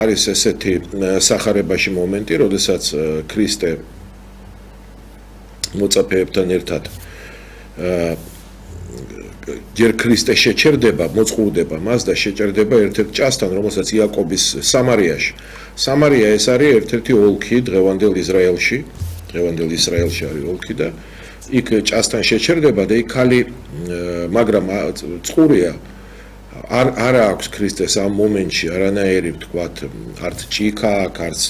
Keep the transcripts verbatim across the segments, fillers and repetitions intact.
არის ესეთი სახარებაში მომენტი, როდესაც ქრისტე მოწაფეებთან ერთად ჯერ ქრისტე შეჭერდება, მოწყურდება მას და შეჭერდება ერთ-ერთ ჭასთან, რომელსაც იაკობის სამარიაში. სამარია ეს არის ერთ-ერთი ოლქი დღევანდელ ისრაელში, დღევანდელ ისრაელში არის ოლქი და იქ ჭასთან შეჭერდება და იქ ხალი, მაგრამ წყურია არ არ აქვს ქრისტეს ამ მომენტში არანაირი ვთქვათ, არც ჭიქა, არც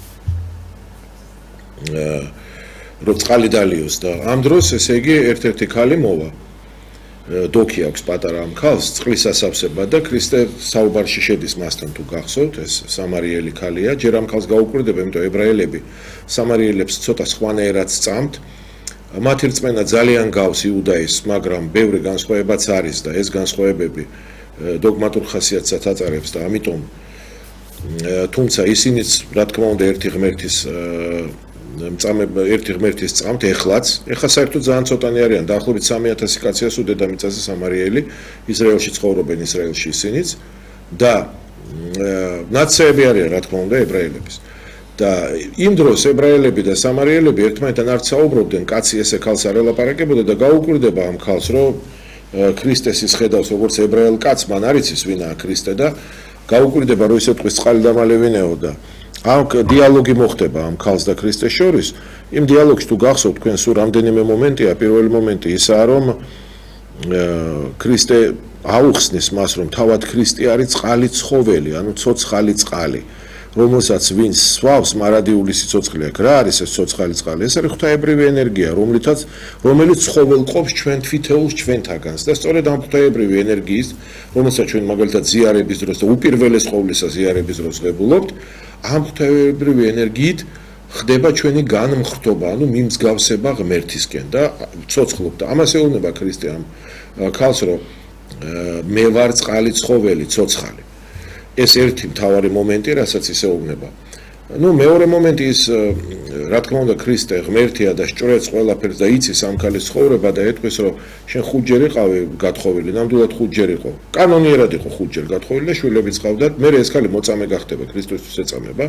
რო წყალი დალიოს და ამ დროს ესე იგი ერთ-ერთი ხალი მოვა. დოქი აქვს პატარა ამ ხალს, წყლის ასავსება და ქრისტე საუბარში შედის მასთან თუ გახსოვთ, ეს სამარიელი ხალია, ჯერ ამ ხალს გაუკვირდება, იმიტომ ებრაელები სამარიელებს ცოტა სხვანაირად სწამთ. მათი რწმენა ძალიან გავს იუდაის, მაგრამ ბევრი განსხვავებაც არის და ეს განსხვავებები დოგმატურ ხასიათსაც აწარებს და ამიტომ თუმცა ისინიც რა თქმა უნდა ერთი ღმერთის მწამება ერთი ღმერთის წამთ ეხლაც ეხლა საერთოდ ძალიან ცოტანი არიან დაახლოებით სამი ათასი კაცია სულ დედამიწაზე სამარიელი ისრაელში ცხოვრობენ ისრაელში ისინიც და ნაციები არიან რა თქმა უნდა ებრაელების და იმ დროს ებრაელები და სამარიელები ერთმანეთთან არ საუბრობდნენ კაცი ესე ხალს არ ელაპარაკებოდა და გაუკვირდება ამ ხალს რომ ქრისტეს ის ხედავს როგორც ებრაელ კაცს მან არ იცის ვინაა ქრისტე და გაუკვირდება რომ ისე ტყვის წყალი და მალე ვინაო და ამ დიალოგი მოხდება ამ ხალს და ქრისტეს შორის იმ დიალოგში თუ გახსოვთ თქვენ სულ რამდენიმე მომენტია პირველი მომენტი ისაა რომ ქრისტე აუხსნის მას რომ თავად ქრისტე არის წყალი ცხოველი ანუ ცოცხალი წყალი რომელსაც ვინც სვავს მარადიული სიცოცხლე აქვს რა არის ეს ცოცხალი წყალი ეს არის ღვთაებრივი ენერგია რომლითაც რომელიც ცხოველყოფს ჩვენ თვითეულს ჩვენთაგანს და სწორედ ამ ღვთაებრივი ენერგიის რომელსაც ჩვენ მაგალითად ზიარების დროს და უპირველეს ყოვლისა ზიარების დროს ღებულობთ ამ ღვთაებრივი ენერგიით ხდება ჩვენი განმხრთობა ანუ მიმსგავსება ღმერთისკენ და ცოცხლობ და ამას ეუბნება ქრისტე ამ ხალს რომ მე ვარ წყალი ცხოველი ცოცხალი ეს ერთი მთავარი მომენტი, რასაც ისეუბნება. ნუ მეორე მომენტი ის რა თქმა უნდა ქრისტე ღმერთია და სწორედ ყველაფერს და იცის ამ ქალის ცხოვრება და ეთქვის რომ შენ ხუთჯერ იყავი გათხოვილი, ნამდვილად ხუთჯერ იყო. კანონიერად იყო ხუთჯერ გათხოვილი და შვილებიც ყავდათ. მე ეს ქალი მოწამე გახდება ქრისტოსთვის ეწამება.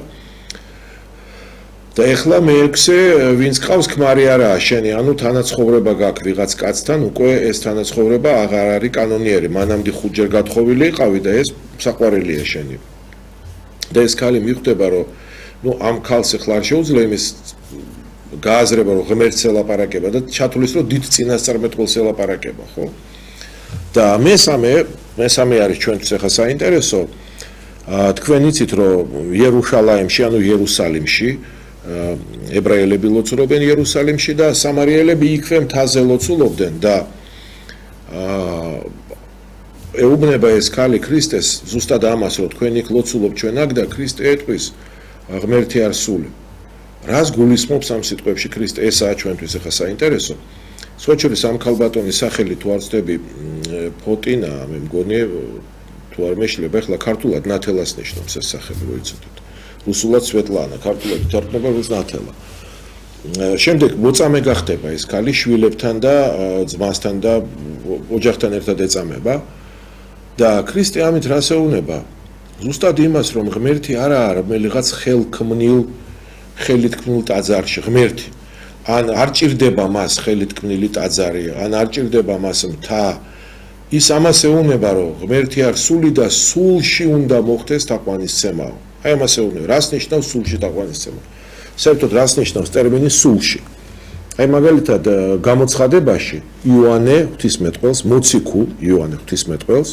და ეხლა მეექვსე ვინც ყავს ქმარი არაა შენი, ანუ თანაცხოვრება გაქვს ვიღაც კაცთან, უკვე ეს თანაცხოვრება აღარ არის კანონიერი. მანამდე ხუთჯერ გათხოვილი იყავი და ეს საყვარელია შენი. და ეს ქალი მიხვდება რომ ნუ ამ ქალს ეხლა არ შეუძლია იმის გააზრება რომ ღმერთს ელაპარაკება და ჩათulis რომ დიდ წინასწარმეტყველს ელაპარაკება, ხო? და მესამე, მესამე არის ჩვენთვის ეხლა საინტერესო. თქვენ იცით რომ იერუშალაიმში, ანუ იერუსალიმში ებრაელები ლოცულობენ იერუსალიმში და სამარიელები იქვე მთაზე ლოცულობდნენ და ეუბნება ეს ქალი ქრისტეს ზუსტად ამას რომ თქვენ იქ ლოცულობთ ჩვენ აქ და ქრისტე ეტყვის ღმერთი არ სული. რას გულისხმობს ამ სიტყვებში ქრისტე? ესაა ჩვენთვის ახლა საინტერესო. სხვაჩორის ამ ქალბატონის სახელი თუ არ ვცდები ფოტინა მე მგონი თუ არ მეშლება ახლა ქართულად ნათელას ნიშნავს ეს სახელი რო იცოდეთ. რუსულად სვეტლანა, ქართულად ითარგმნება როგორც ნათელა. შემდეგ მოწამე გახდება ეს ქალი შვილებთან და ძმასთან და ოჯახთან ერთად ეწამება და ქრისტე ამით რას ეუბნება? ზუსტად იმას რომ ღმერთი არა არა მელიღაც ხელქმნილ ხელით ქმნილ ტაძარში ღმერთი ან არ ჭირდება მას ხელით ქმნილი ტაძარი ან არ ჭირდება მას მთა ის ამას ეუბნება რომ ღმერთი არ სული და სულში უნდა მოხდეს თაყვანისცემაო. აი ამას ეუბნება რას ნიშნავს სულში თაყვანისცემა? საერთოდ რას ნიშნავს ტერმინი სულში? აი მაგალითად გამოცხადებაში იოანე ღვთისმეტყველს მოციქულ იოანე ღვთისმეტყველს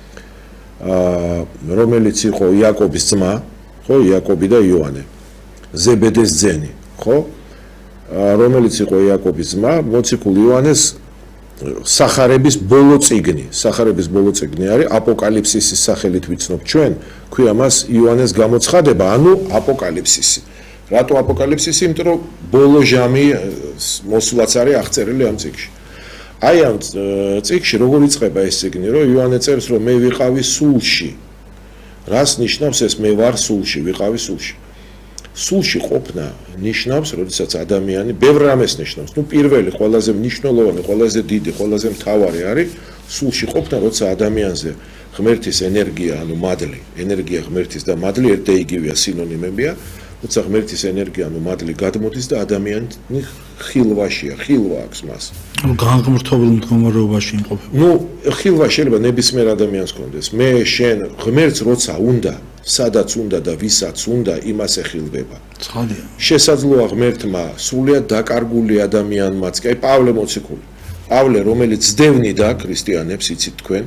რომელიც იყო იაკობის ძმა, ხო, იაკობი და იოანე, ზებედეს ძენი, ხო? რომელიც იყო იაკობის ძმა, მოციქულ იოანეს სახარების ბოლო წიგნი, სახარების ბოლო წიგნი არის აპოკალიფსისის სახელით ვიცნობ ჩვენ, ქვია მას იოანეს გამოცხადება, ანუ აპოკალიფსისი. რატო აპოკალიფსისი? იმიტომ რომ ბოლო ჟამი მოსულაც არის აღწერილი ამ წიგნში. აი ამ წიგნში როგორ იწყება ეს წიგნი, რომ იოანე წერს რომ მე ვიყავი სულში. რას ნიშნავს ეს მე ვარ სულში, ვიყავი სულში? სულში ყოფნა ნიშნავს, როდესაც ადამიანი ბევრ რამეს ნიშნავს. ნუ პირველი, ყველაზე მნიშვნელოვანი, ყველაზე დიდი, ყველაზე მთავარი არის სულში ყოფნა, როცა ადამიანზე ღმერთის ენერგია, ანუ მადლი, ენერგია ღმერთის და მადლი ერთ და იგივეა, სინონიმებია. როცა ღმერთის ენერგია, ანუ მადლი გადმოდის და ადამიანი ხილვაშია, ხილვა აქვს მას. ანუ განღმრთობილ მდგომარეობაში იმყოფება. ნუ ხილვა შეიძლება ნებისმიერ ადამიანს კონდეს. მე შენ ღმერთს როცა უნდა, სადაც უნდა და ვისაც უნდა, იმას ეხილვება. ცხადია. შესაძლოა ღმერთმა სრულიად დაკარგული ადამიანმაც, კი პავლე მოციქული. პავლე, რომელიც ძდევნიდა ქრისტიანებს, იცით თქვენ,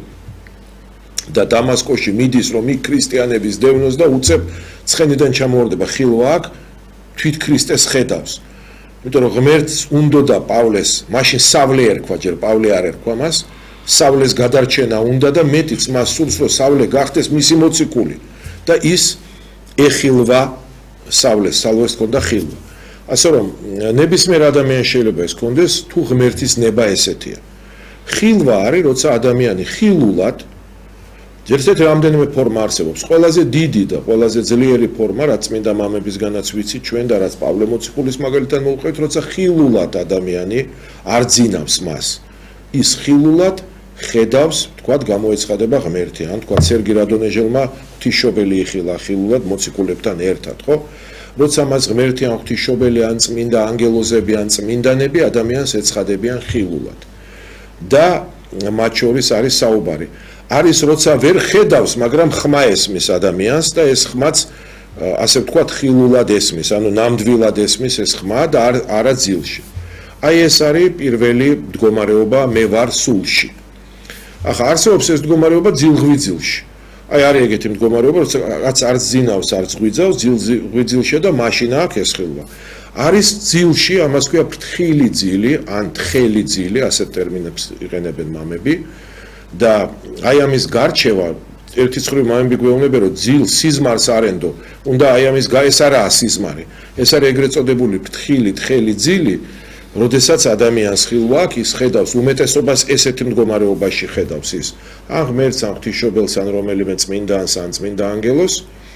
და დამასკოში მიდის, რომ იქ ქრისტიანების დევნოს და უცებ ცხენიდან ჩამოვარდება ხილვა აქ, თვით ქრისტეს ხედავს. იმიტომ რომ ღმერთს უნდა და პავლეს, მაშინ სავლე ერქვა, ჯერ პავლე არ ერქვა მას, სავლეს გადარჩენა უნდა და მეტიც მას სურს, რომ სავლე გახდეს მისი მოციქული და ის ეხილვა სავლეს, სავლეს ჰქონდა ხილვა. ასე რომ ნებისმიერ ადამიანს შეიძლება ეს ჰქონდეს, თუ ღმერთის ნება ესეთია. ხილვა არის, როცა ადამიანი ხილულად ერთ-ერთი რამდენიმე ფორმა არსებობს. ყველაზე დიდი და ყველაზე ძლიერი ფორმა, რაც წმინდა მამებისგანაც ვიცით ჩვენ და რაც პავლე მოციქულის მაგალითად მოვუყევთ, როცა ხილულად ადამიანი არ ძინავს მას. ის ხილულად ხედავს, თქვათ, გამოეცხადება ღმერთი, ან თქვათ, სერგი რადონეჟელმა ღვთისმშობელი იხილა ხილულად მოციქულებთან ერთად, ხო? როცა მას ღმერთი ან ღვთისმშობელი ან წმინდა ანგელოზები ან წმინდანები ადამიანს ეცხადებიან ხილულად. და მათ შორის არის საუბარი. არის როცა ვერ ხედავს, მაგრამ ხმა ესმის ადამიანს და ეს ხმაც ასე ვთქვათ ხილულად ესმის, ანუ ნამდვილად ესმის ეს ხმა და არა ძილში. აი ეს არის პირველი მდგომარეობა მე ვარ სულში. ახლა არსებობს ეს მდგომარეობა ძილღვიძილში. აი არის ეგეთი მდგომარეობა, როცა რაც არც ძინავს, არც ღვიძავს, ძილღვიძილში და მაშინ აქვს ეს ხილვა. არის ძილში, ამას ქვია ფრთხილი ძილი, ან თხელი ძილი, ასეთ ტერმინებს იყენებენ მამები. და აი ამის გარჩევა ერთი ცხრილ მამები გვეუბნებიან რომ ძილ სიზმარს არენდო უნდა აი ამის ეს არაა სიზმარი ეს არის ეგრეთ წოდებული ფრთხილი თხელი ძილი როდესაც ადამიანს ხილვა აქვს ის ხედავს უმეტესობას ესეთი მდგომარეობაში ხედავს ის ან ღმერთს ან ღვთისმშობელს ან რომელიმე წმინდანს ან წმინდა ანგელოს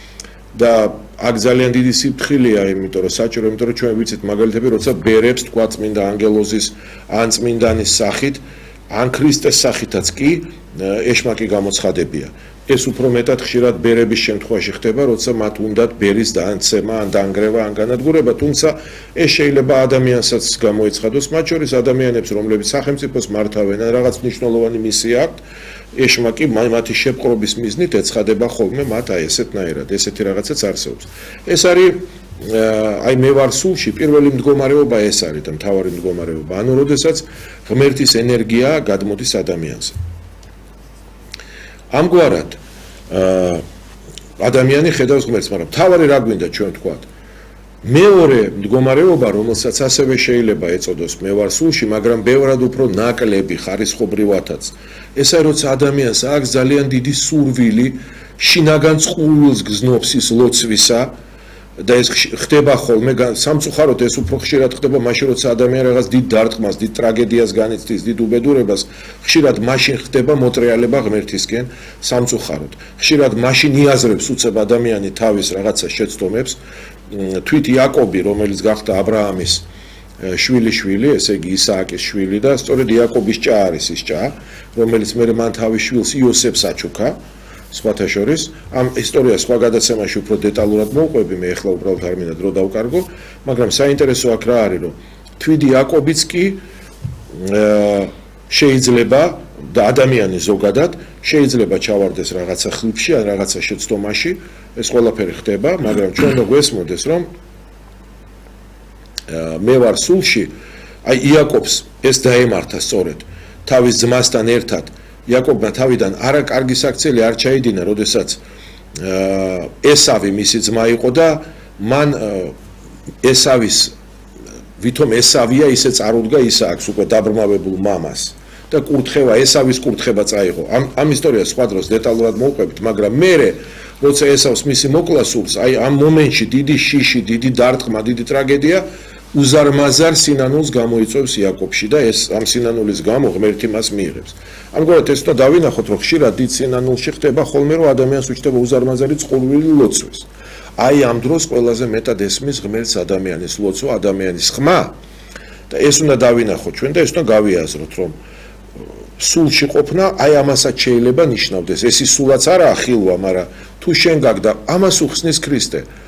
და აქ ძალიან დიდი სიფრთხილეა იმიტომ რომ საჭირო იმიტომ რომ ჩვენ ვიცით მაგალითები როცა ბერებს თქვა წმინდა ანგელოზის ან წმინდანის სახით ან ქრისტეს სახითაც კი ეშმაკი გამოცხადებია. ეს უფრო მეტად ხშირად ბერების შემთხვევაში ხდება, როცა მათ უნდათ ბერის დაანცემა, ან დაანგრევა, ან განადგურება, თუმცა ეს შეიძლება ადამიანსაც გამოეცხადოს, მათ შორის ადამიანებს, რომლებიც სახელმწიფოს მართავენ, ან რაღაც მნიშვნელოვანი მისია აქვთ, ეშმაკი მათი შეპყრობის მიზნით ეცხადება ხოლმე მათ აი ესეთნაირად, ესეთი რაღაცაც არსებობს. ეს არის აი მე ვარ სულში პირველი მდგომარეობა ეს არის და მთავარი მდგომარეობა ანუ როდესაც ღმერთის ენერგია გადმოდის ადამიანზე ამგვარად ადამიანი ხედავს ღმერთს მაგრამ მთავარი რა გვინდა ჩვენ ვთქვათ მეორე მდგომარეობა რომელსაც ასევე შეიძლება ეწოდოს მე ვარ სულში მაგრამ ბევრად უფრო ნაკლები ხარისხობრივათაც ეს არის როცა ადამიანს აქვს ძალიან დიდი სურვილი შინაგან წყვილს გზნობს ის ლოცვისა და ეს ხდება ხოლმე სამწუხაროდ ეს უფრო ხშირად ხდება მაშინ როცა ადამიანი რაღაც დიდ დარტყმას, დიდ ტრაგედიას განიცდის, დიდ უბედურებას, ხშირად მაშინ ხდება მოტრიალება ღმერთისკენ სამწუხაროდ. ხშირად მაშინ იაზრებს უცებ ადამიანი თავის რაღაცა შეცდომებს, თვით იაკობი, რომელიც გახდა ა ブラ ამის შვილი-შვილი, ესე იგი ისააკის შვილი და სწორედ იაკობის ჭა არის ის ჭა, რომელიც მე მან თავის შვილს იოსებს აჩუქა. სხვათა შორის ამ ისტორიას სხვა გადაცემაში უფრო დეტალურად მოვყვები მე ახლა უბრალოდ არ მინდა დრო დავკარგო მაგრამ საინტერესო აქ რა არის რომ თვიდი იაკობიც კი შეიძლება და ადამიანი ზოგადად შეიძლება ჩავარდეს რაღაცა ხლიფში ან რაღაცა შეცდომაში ეს ყველაფერი ხდება მაგრამ ჩვენ რო გვესმოდეს რომ მე ვარ სულში აი იაკობს ეს დაემართა სწორედ თავის ძმასთან ერთად იაკობმა თავიდან არა კარგი საქციელი არ ჩაიდინა, როდესაც ესავი მისი ძმა იყო და მან ესავის ვითომ ესავია ისე წარუდგა ისააკს უკვე დაბრმავებულ მამას და კურთხევა ესავის კურთხება წაიღო. ამ ამ ისტორიას სხვა დროს დეტალურად მოვყვებით, მაგრამ მერე როცა ესავს მისი მოკლა სურს, აი ამ მომენტში დიდი შიში, დიდი დარტყმა, დიდი ტრაგედია უზარმაზარ სინანულს გამოიწვევს იაკობში და ეს ამ სინანულის გამო ღმერთი მას მიიღებს. ამგვარად ეს უნდა დავინახოთ, რომ ხშირად დიდ სინანულში ხდება ხოლმე, რომ ადამიანს უჩნდება უზარმაზარი წყურვილი ლოცვის. აი ამ დროს ყველაზე მეტად ესმის ღმერთს ადამიანის ლოცვა, ადამიანის ხმა და ეს უნდა დავინახოთ ჩვენ და ეს უნდა გავიაზროთ, რომ სულში ყოფნა აი ამასაც შეიძლება ნიშნავდეს. ეს ის სულაც არაა ხილვა, მაგრამ თუ შენ გაგდა ამას უხსნის ქრისტე.